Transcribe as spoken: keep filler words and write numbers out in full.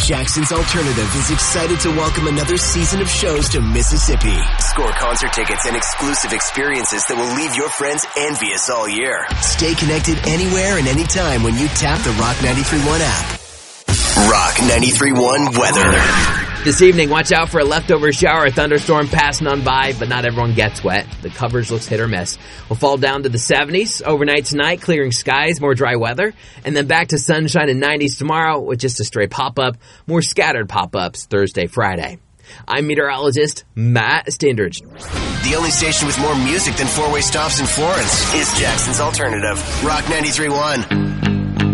Jackson's Alternative is excited to welcome another season of shows to Mississippi. Score concert tickets and exclusive experiences that will leave your friends envious all year. Stay connected anywhere and anytime when you tap the Rock ninety-three point one app. Rock ninety-three point one weather. This evening, watch out for a leftover shower or thunderstorm passing on by, but not everyone gets wet. The coverage looks hit or miss. We'll fall down to the seventies overnight tonight, clearing skies, more dry weather, and then back to sunshine and nineties tomorrow with just a stray pop-up, more scattered pop-ups Thursday, Friday. I'm meteorologist Matt Standridge. The only station with more music than four-way stops in Florence is Jackson's Alternative. Rock ninety-three point one.